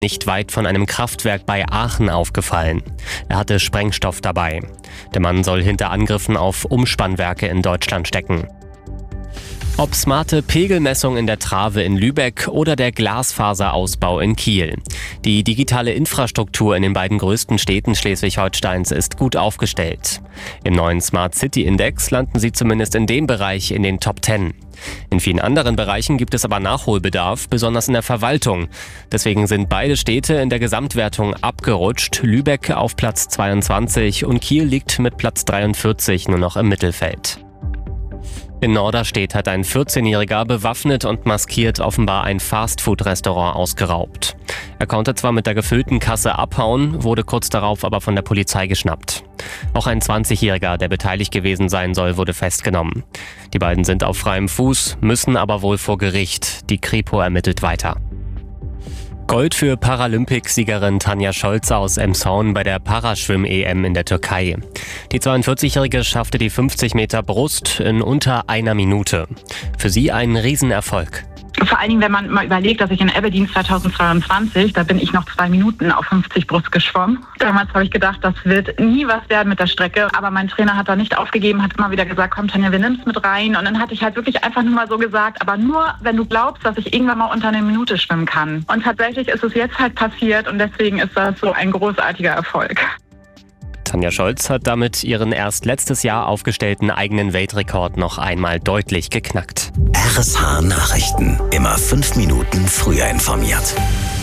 nicht weit von einem Kraftwerk bei Aachen aufgefallen. Er hatte Sprengstoff dabei. Der Mann soll hinter Angriffen auf Umspannwerke in Deutschland stecken. Ob smarte Pegelmessung in der Trave in Lübeck oder der Glasfaserausbau in Kiel. Die digitale Infrastruktur in den beiden größten Städten Schleswig-Holsteins ist gut aufgestellt. Im neuen Smart City Index landen sie zumindest in dem Bereich in den Top 10. In vielen anderen Bereichen gibt es aber Nachholbedarf, besonders in der Verwaltung. Deswegen sind beide Städte in der Gesamtwertung abgerutscht. Lübeck auf Platz 22 und Kiel liegt mit Platz 43 nur noch im Mittelfeld. In Norderstedt hat ein 14-Jähriger bewaffnet und maskiert offenbar ein Fastfood-Restaurant ausgeraubt. Er konnte zwar mit der gefüllten Kasse abhauen, wurde kurz darauf aber von der Polizei geschnappt. Auch ein 20-Jähriger, der beteiligt gewesen sein soll, wurde festgenommen. Die beiden sind auf freiem Fuß, müssen aber wohl vor Gericht. Die Kripo ermittelt weiter. Gold für Paralympicsiegerin Tanja Scholz aus Emshorn bei der Paraschwimm-EM in der Türkei. Die 42-Jährige schaffte die 50 Meter Brust in unter einer Minute. Für sie ein Riesenerfolg. Vor allen Dingen, wenn man mal überlegt, dass ich in Aberdeen 2022, da bin ich noch 2 Minuten auf 50 Brust geschwommen. Damals habe ich gedacht, das wird nie was werden mit der Strecke. Aber mein Trainer hat da nicht aufgegeben, hat immer wieder gesagt, komm Tanja, wir nehmen es mit rein. Und dann hatte ich halt wirklich einfach nur mal so gesagt, aber nur, wenn du glaubst, dass ich irgendwann mal unter einer Minute schwimmen kann. Und tatsächlich ist es jetzt halt passiert und deswegen ist das so ein großartiger Erfolg. Tanja Scholz hat damit ihren erst letztes Jahr aufgestellten eigenen Weltrekord noch einmal deutlich geknackt. RSH Nachrichten. Immer 5 Minuten früher informiert.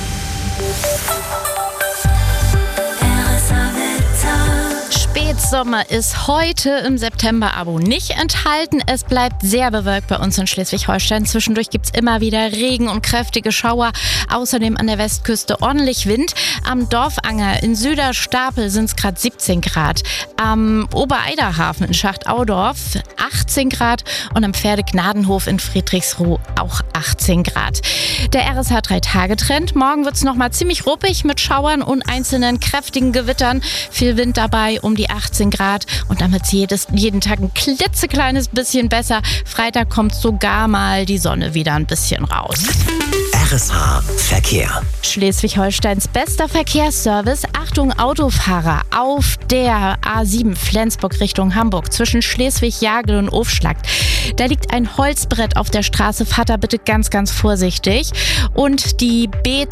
Spätsommer ist heute im September-Abo nicht enthalten. Es bleibt sehr bewölkt bei uns in Schleswig-Holstein. Zwischendurch gibt es immer wieder Regen und kräftige Schauer. Außerdem an der Westküste ordentlich Wind. Am Dorfanger in Süderstapel sind es gerade 17 Grad. Am Obereiderhafen in Schacht-Audorf 18 Grad und am Pferdegnadenhof in Friedrichsruh auch 18 Grad. Der RSH 3-Tage-Trend. Morgen wird es nochmal ziemlich ruppig mit Schauern und einzelnen kräftigen Gewittern. Viel Wind dabei, um die 18 Grad und dann wird es jeden Tag ein klitzekleines bisschen besser. Freitag kommt sogar mal die Sonne wieder ein bisschen raus. RSH Verkehr. Schleswig-Holsteins bester Verkehrsservice. Achtung Autofahrer auf der A7 Flensburg Richtung Hamburg zwischen Schleswig-Jagel und Ofschlagt. Da liegt ein Holzbrett auf der Straße. Fahrt da bitte ganz, ganz vorsichtig. Und die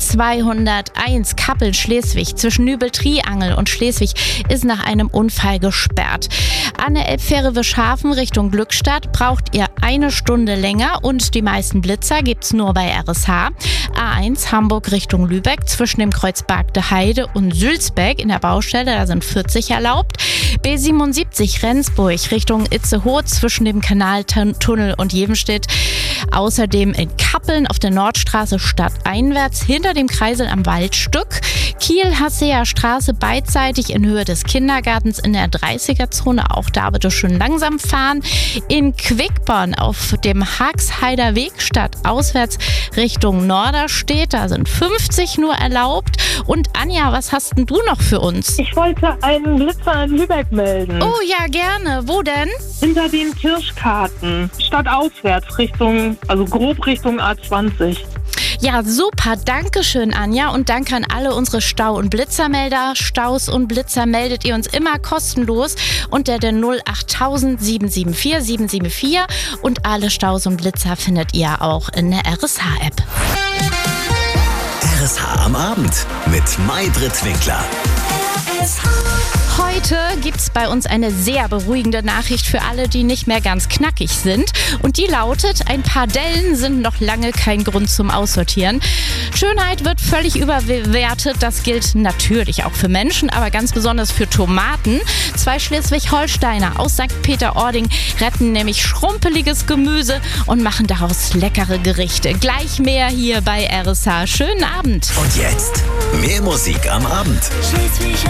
B201 Kappeln-Schleswig zwischen Nübel-Triangel und Schleswig ist nach einem Unfall gesperrt. An der Elbfähre Wischhafen Richtung Glückstadt braucht ihr 1 Stunde länger und die meisten Blitzer gibt's nur bei RSH. A1 Hamburg Richtung Lübeck zwischen dem Kreuz Bargte Heide und Sülzbeck in der Baustelle, da sind 40 erlaubt. B77 Rendsburg Richtung Itzehoe zwischen dem Kanaltunnel und Jevenstedt. Außerdem in Kappeln auf der Nordstraße stadteinwärts hinter dem Kreisel am Waldstück. Kiel-Hasseer Straße beidseitig in Höhe des Kindergartens in der 30er-Zone. Auch da bitte schön langsam fahren. In Quickborn auf dem Haxheider Weg auswärts Richtung Norderstedt. Da sind 50 nur erlaubt. Und Anja, was hast denn du noch für uns? Ich wollte einen Blitzer in Lübeck melden. Oh ja, gerne. Wo denn? Hinter den Kirschkarten. Stadtauswärts grob Richtung A20. Ja, super. Dankeschön, Anja. Und danke an alle unsere Stau- und Blitzermelder. Staus und Blitzer meldet ihr uns immer kostenlos unter der 08000 774 774. Und alle Staus und Blitzer findet ihr auch in der RSH-App. RSH am Abend mit Maybrit Winkler. Heute gibt's bei uns eine sehr beruhigende Nachricht für alle, die nicht mehr ganz knackig sind. Und die lautet, ein paar Dellen sind noch lange kein Grund zum Aussortieren. Schönheit wird völlig überbewertet. Das gilt natürlich auch für Menschen, aber ganz besonders für Tomaten. 2 Schleswig-Holsteiner aus St. Peter-Ording retten nämlich schrumpeliges Gemüse und machen daraus leckere Gerichte. Gleich mehr hier bei RSH. Schönen Abend. Und jetzt mehr Musik am Abend.